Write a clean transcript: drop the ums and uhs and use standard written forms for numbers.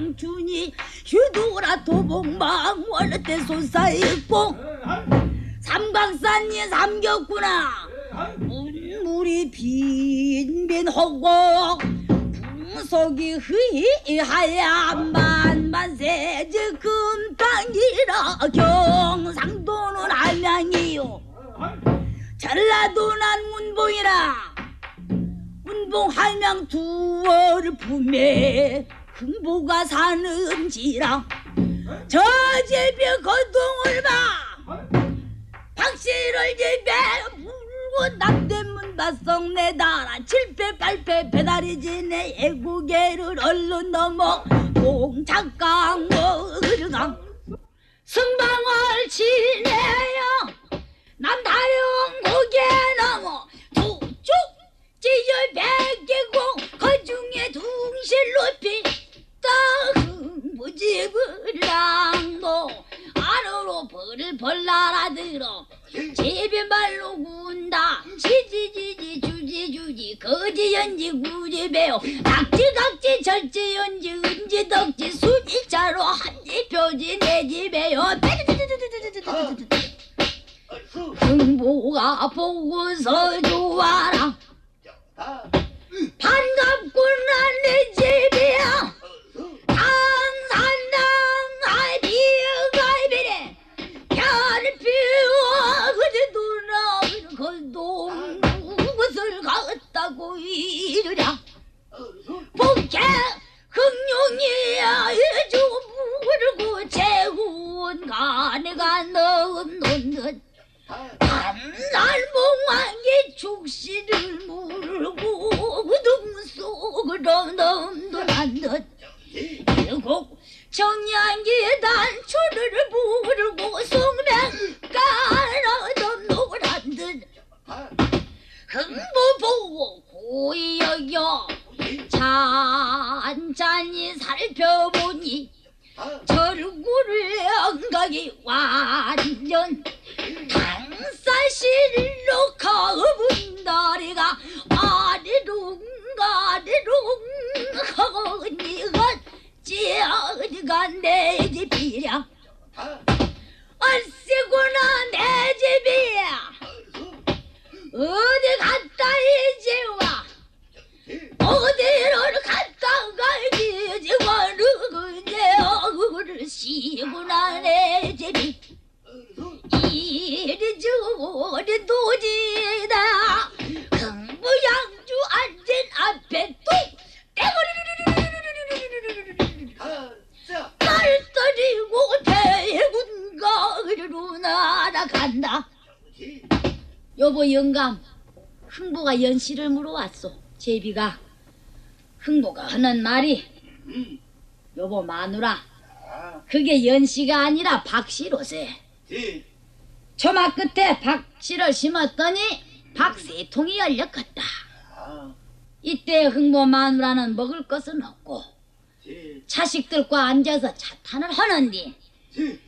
장춘이 휴두라 도봉방 원래 솟아있고 삼광산이 삼겼구나. 물이 빈빈하고 풍속이 흐이하얀 만만세지 금땅이라 경상도는 한양이요. 전라도 난 운봉이라 운봉 한양 두월 품에 흥보가 사는지라 저 집에 거동을 봐 박씨를 집에 물고 남대문 바성 내다라 7패 8패 배달이 지내 애국계를 얼른 넘어 동작강을 강 승방을 지내요. 남다령 고개 넘어 두쪽 지열 백개고 그중에 둥실 높이 흥부집을 랑도 안으로 벌을 날아들어 제비말로 군다 지지지지 주지주지 거지연지 구지배요 각지각지 절지연지 은지덕지 수지자로 한지표지 내집에요. 흥보가 보고서 좋아라 반갑구나 내 집이야. 강산당 아이비가이비래 별을 피워 그제 누나 걸동 무엇을 갔다고 이르랴 복해 흥룡이야 이주 부르고 재훈 가네가 넘는 단날몽왕의 축시를 물고 무등 속으로 넘도난 듯 일곱 청량기 단추를 부르고 송명 깔아던 노란 듯 흥보 보고 고이 여겨 찬찬히 살펴보니 절구를 영각이 완전 당사실로 가은 다리가 아리룽 어디가 어디가 내 집이랴. 얼씨구나 내 집이야. 어디 갔다 이제 와 어디로 갔다 가야지 지금 그제 시구나 내 집이 이리 저리 도지다 흥부양주 앉은 앞에 뚝 날 떨리고 대군가로 날아간다. 여보 영감 흥보가 연씨를 물어왔소. 제비가 흥보가 하는 말이 여보 마누라 그게 연씨가 아니라 박씨로세. 초막 끝에 박씨를 심었더니 박세통이 열렸겠다. 이때 흥보 마누라는 먹을 것은 없고 자식들과 앉아서 자탄을 하는데